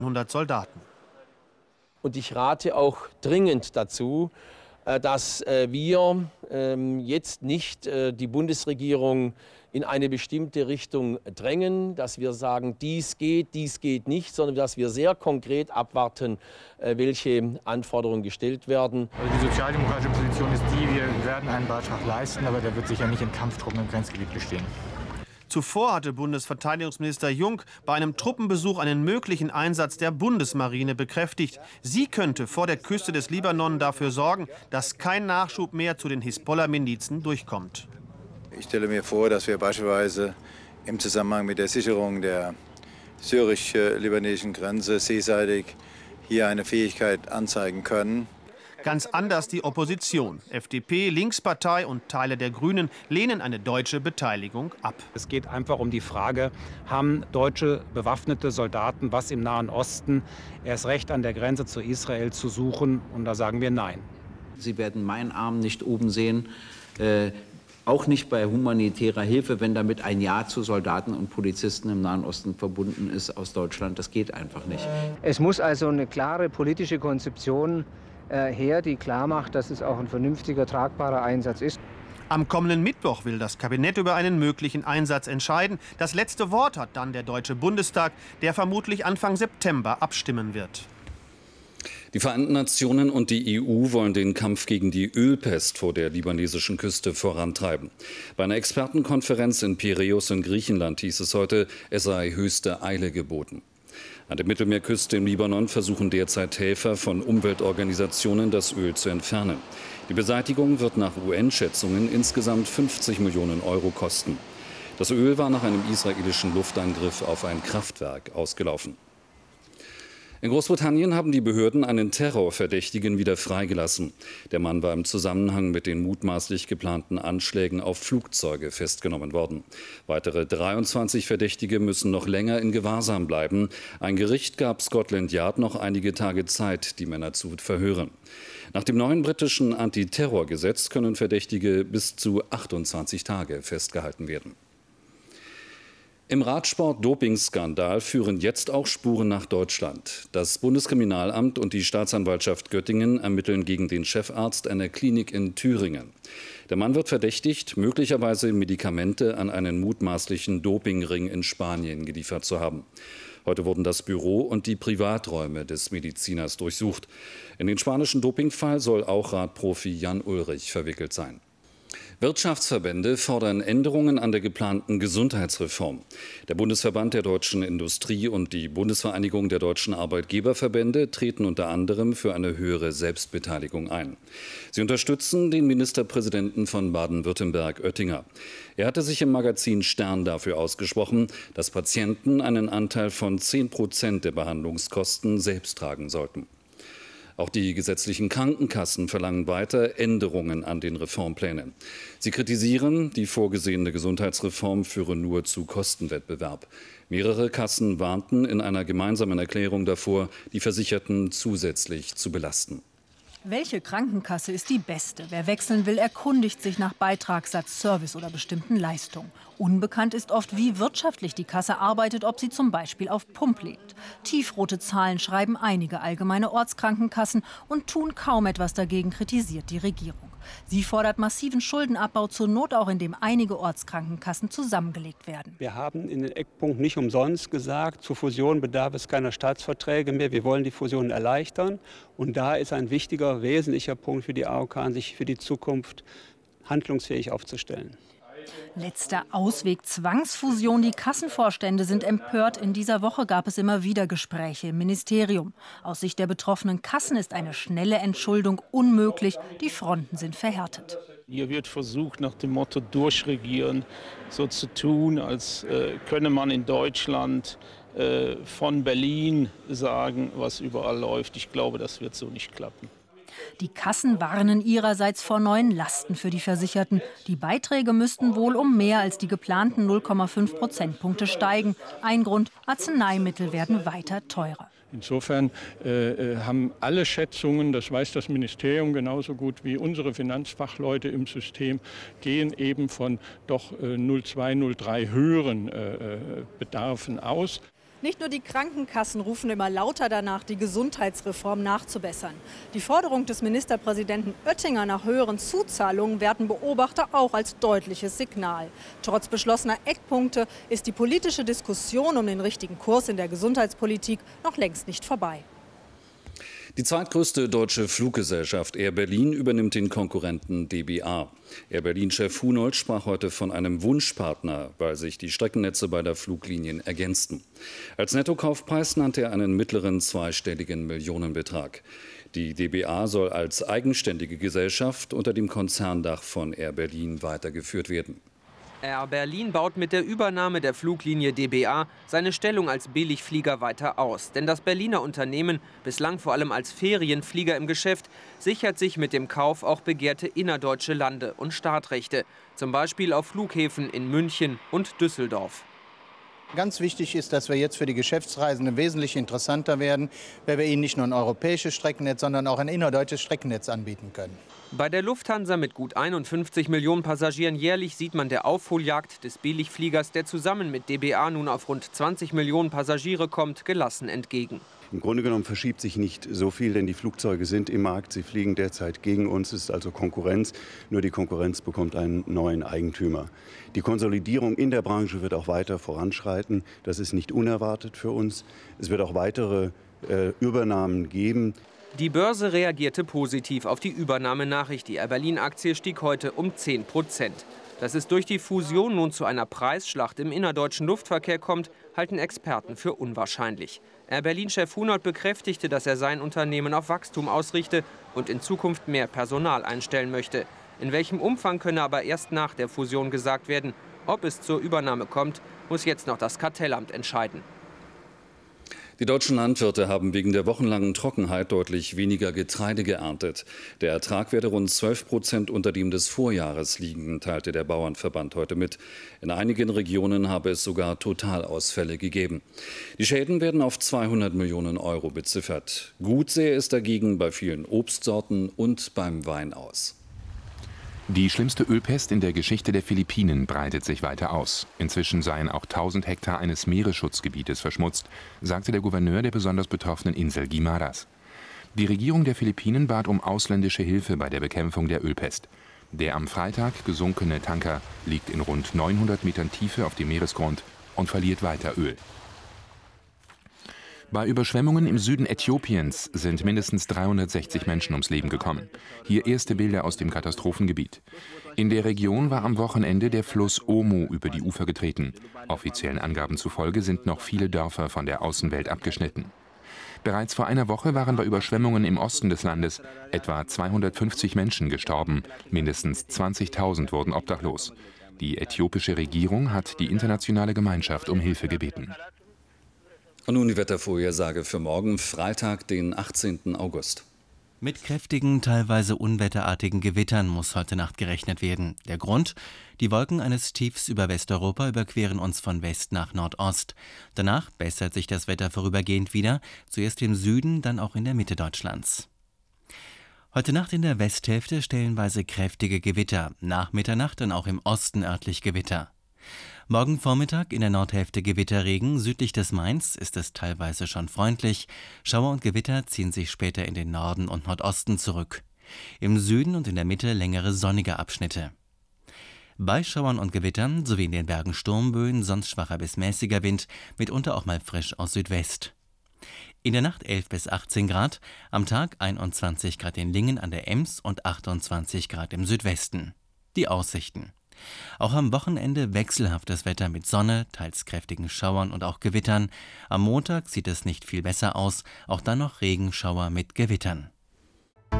100 Soldaten. Und ich rate auch dringend dazu, dass wir jetzt nicht die Bundesregierung in eine bestimmte Richtung drängen, dass wir sagen, dies geht nicht, sondern dass wir sehr konkret abwarten, welche Anforderungen gestellt werden. Also die sozialdemokratische Position ist die, wir werden einen Beitrag leisten, aber der wird sicher nicht in Kampftruppen im Grenzgebiet bestehen. Zuvor hatte Bundesverteidigungsminister Jung bei einem Truppenbesuch einen möglichen Einsatz der Bundesmarine bekräftigt. Sie könnte vor der Küste des Libanon dafür sorgen, dass kein Nachschub mehr zu den Hisbollah-Milizen durchkommt. Ich stelle mir vor, dass wir beispielsweise im Zusammenhang mit der Sicherung der syrisch-libanesischen Grenze seeseitig hier eine Fähigkeit anzeigen können. Ganz anders die Opposition. FDP, Linkspartei und Teile der Grünen lehnen eine deutsche Beteiligung ab. Es geht einfach um die Frage, haben deutsche bewaffnete Soldaten was im Nahen Osten erst recht an der Grenze zu Israel zu suchen? Und da sagen wir nein. Sie werden meinen Arm nicht oben sehen, auch nicht bei humanitärer Hilfe, wenn damit ein Ja zu Soldaten und Polizisten im Nahen Osten verbunden ist aus Deutschland. Das geht einfach nicht. Es muss also eine klare politische Konzeption her, die klar macht, dass es auch ein vernünftiger, tragbarer Einsatz ist. Am kommenden Mittwoch will das Kabinett über einen möglichen Einsatz entscheiden. Das letzte Wort hat dann der Deutsche Bundestag, der vermutlich Anfang September abstimmen wird. Die Vereinten Nationen und die EU wollen den Kampf gegen die Ölpest vor der libanesischen Küste vorantreiben. Bei einer Expertenkonferenz in Piräus in Griechenland hieß es heute, es sei höchste Eile geboten. An der Mittelmeerküste im Libanon versuchen derzeit Helfer von Umweltorganisationen, das Öl zu entfernen. Die Beseitigung wird nach UN-Schätzungen insgesamt 50 Millionen Euro kosten. Das Öl war nach einem israelischen Luftangriff auf ein Kraftwerk ausgelaufen. In Großbritannien haben die Behörden einen Terrorverdächtigen wieder freigelassen. Der Mann war im Zusammenhang mit den mutmaßlich geplanten Anschlägen auf Flugzeuge festgenommen worden. Weitere 23 Verdächtige müssen noch länger in Gewahrsam bleiben. Ein Gericht gab Scotland Yard noch einige Tage Zeit, die Männer zu verhören. Nach dem neuen britischen Antiterrorgesetz können Verdächtige bis zu 28 Tage festgehalten werden. Im Radsport-Dopingskandal führen jetzt auch Spuren nach Deutschland. Das Bundeskriminalamt und die Staatsanwaltschaft Göttingen ermitteln gegen den Chefarzt einer Klinik in Thüringen. Der Mann wird verdächtigt, möglicherweise Medikamente an einen mutmaßlichen Dopingring in Spanien geliefert zu haben. Heute wurden das Büro und die Privaträume des Mediziners durchsucht. In den spanischen Dopingfall soll auch Radprofi Jan Ullrich verwickelt sein. Wirtschaftsverbände fordern Änderungen an der geplanten Gesundheitsreform. Der Bundesverband der deutschen Industrie und die Bundesvereinigung der deutschen Arbeitgeberverbände treten unter anderem für eine höhere Selbstbeteiligung ein. Sie unterstützen den Ministerpräsidenten von Baden-Württemberg, Oettinger. Er hatte sich im Magazin Stern dafür ausgesprochen, dass Patienten einen Anteil von 10% der Behandlungskosten selbst tragen sollten. Auch die gesetzlichen Krankenkassen verlangen weiter Änderungen an den Reformplänen. Sie kritisieren, die vorgesehene Gesundheitsreform führe nur zu Kostenwettbewerb. Mehrere Kassen warnten in einer gemeinsamen Erklärung davor, die Versicherten zusätzlich zu belasten. Welche Krankenkasse ist die beste? Wer wechseln will, erkundigt sich nach Beitragssatz, Service oder bestimmten Leistungen. Unbekannt ist oft, wie wirtschaftlich die Kasse arbeitet, ob sie zum Beispiel auf Pump lebt. Tiefrote Zahlen schreiben einige allgemeine Ortskrankenkassen und tun kaum etwas dagegen, kritisiert die Regierung. Sie fordert massiven Schuldenabbau, zur Not auch, indem einige Ortskrankenkassen zusammengelegt werden. Wir haben in den Eckpunkten nicht umsonst gesagt, zur Fusion bedarf es keiner Staatsverträge mehr. Wir wollen die Fusionen erleichtern. Und da ist ein wichtiger, wesentlicher Punkt für die AOK, sich für die Zukunft handlungsfähig aufzustellen. Letzter Ausweg, Zwangsfusion. Die Kassenvorstände sind empört. In dieser Woche gab es immer wieder Gespräche im Ministerium. Aus Sicht der betroffenen Kassen ist eine schnelle Entschuldung unmöglich. Die Fronten sind verhärtet. Hier wird versucht, nach dem Motto durchregieren, so zu tun, als könne man in Deutschland von Berlin sagen, was überall läuft. Ich glaube, das wird so nicht klappen. Die Kassen warnen ihrerseits vor neuen Lasten für die Versicherten. Die Beiträge müssten wohl um mehr als die geplanten 0,5 Prozentpunkte steigen. Ein Grund: Arzneimittel werden weiter teurer. Insofern haben alle Schätzungen, das weiß das Ministerium genauso gut wie unsere Finanzfachleute im System, gehen eben von doch 0,2, 0,3 höheren Bedarfen aus. Nicht nur die Krankenkassen rufen immer lauter danach, die Gesundheitsreform nachzubessern. Die Forderung des Ministerpräsidenten Oettinger nach höheren Zuzahlungen werten Beobachter auch als deutliches Signal. Trotz beschlossener Eckpunkte ist die politische Diskussion um den richtigen Kurs in der Gesundheitspolitik noch längst nicht vorbei. Die zweitgrößte deutsche Fluggesellschaft Air Berlin übernimmt den Konkurrenten dba. Air Berlin-Chef Hunold sprach heute von einem Wunschpartner, weil sich die Streckennetze beider Fluglinien ergänzten. Als Nettokaufpreis nannte er einen mittleren zweistelligen Millionenbetrag. Die dba soll als eigenständige Gesellschaft unter dem Konzerndach von Air Berlin weitergeführt werden. Air Berlin baut mit der Übernahme der Fluglinie dba seine Stellung als Billigflieger weiter aus. Denn das Berliner Unternehmen, bislang vor allem als Ferienflieger im Geschäft, sichert sich mit dem Kauf auch begehrte innerdeutsche Lande- und Startrechte. Zum Beispiel auf Flughäfen in München und Düsseldorf. Ganz wichtig ist, dass wir jetzt für die Geschäftsreisenden wesentlich interessanter werden, weil wir ihnen nicht nur ein europäisches Streckennetz, sondern auch ein innerdeutsches Streckennetz anbieten können. Bei der Lufthansa mit gut 51 Millionen Passagieren jährlich sieht man der Aufholjagd des Billigfliegers, der zusammen mit dba nun auf rund 20 Millionen Passagiere kommt, gelassen entgegen. Im Grunde genommen verschiebt sich nicht so viel, denn die Flugzeuge sind im Markt. Sie fliegen derzeit gegen uns. Es ist also Konkurrenz. Nur die Konkurrenz bekommt einen neuen Eigentümer. Die Konsolidierung in der Branche wird auch weiter voranschreiten. Das ist nicht unerwartet für uns. Es wird auch weitere Übernahmen geben. Die Börse reagierte positiv auf die Übernahmenachricht. Die Air Berlin-Aktie stieg heute um 10%. Dass es durch die Fusion nun zu einer Preisschlacht im innerdeutschen Luftverkehr kommt, halten Experten für unwahrscheinlich. Air Berlin-Chef Hunold bekräftigte, dass er sein Unternehmen auf Wachstum ausrichte und in Zukunft mehr Personal einstellen möchte. In welchem Umfang könne aber erst nach der Fusion gesagt werden. Ob es zur Übernahme kommt, muss jetzt noch das Kartellamt entscheiden. Die deutschen Landwirte haben wegen der wochenlangen Trockenheit deutlich weniger Getreide geerntet. Der Ertrag werde rund 12% unter dem des Vorjahres liegen, teilte der Bauernverband heute mit. In einigen Regionen habe es sogar Totalausfälle gegeben. Die Schäden werden auf 200 Millionen Euro beziffert. Gut sähe es dagegen bei vielen Obstsorten und beim Wein aus. Die schlimmste Ölpest in der Geschichte der Philippinen breitet sich weiter aus. Inzwischen seien auch 1000 Hektar eines Meeresschutzgebietes verschmutzt, sagte der Gouverneur der besonders betroffenen Insel Guimaras. Die Regierung der Philippinen bat um ausländische Hilfe bei der Bekämpfung der Ölpest. Der am Freitag gesunkene Tanker liegt in rund 900 Metern Tiefe auf dem Meeresgrund und verliert weiter Öl. Bei Überschwemmungen im Süden Äthiopiens sind mindestens 360 Menschen ums Leben gekommen. Hier erste Bilder aus dem Katastrophengebiet. In der Region war am Wochenende der Fluss Omo über die Ufer getreten. Offiziellen Angaben zufolge sind noch viele Dörfer von der Außenwelt abgeschnitten. Bereits vor einer Woche waren bei Überschwemmungen im Osten des Landes etwa 250 Menschen gestorben. Mindestens 20.000 wurden obdachlos. Die äthiopische Regierung hat die internationale Gemeinschaft um Hilfe gebeten. Und nun die Wettervorhersage für morgen, Freitag, den 18. August. Mit kräftigen, teilweise unwetterartigen Gewittern muss heute Nacht gerechnet werden. Der Grund? Die Wolken eines Tiefs über Westeuropa überqueren uns von West nach Nordost. Danach bessert sich das Wetter vorübergehend wieder, zuerst im Süden, dann auch in der Mitte Deutschlands. Heute Nacht in der Westhälfte stellenweise kräftige Gewitter, nach Mitternacht dann auch im Osten örtlich Gewitter. Morgen Vormittag in der Nordhälfte Gewitterregen, südlich des Mains ist es teilweise schon freundlich. Schauer und Gewitter ziehen sich später in den Norden und Nordosten zurück. Im Süden und in der Mitte längere sonnige Abschnitte. Bei Schauern und Gewittern sowie in den Bergen Sturmböen, sonst schwacher bis mäßiger Wind, mitunter auch mal frisch aus Südwest. In der Nacht 11 bis 18 Grad, am Tag 21 Grad in Lingen an der Ems und 28 Grad im Südwesten. Die Aussichten. Auch am Wochenende wechselhaftes Wetter mit Sonne, teils kräftigen Schauern und auch Gewittern. Am Montag sieht es nicht viel besser aus, auch dann noch Regenschauer mit Gewittern.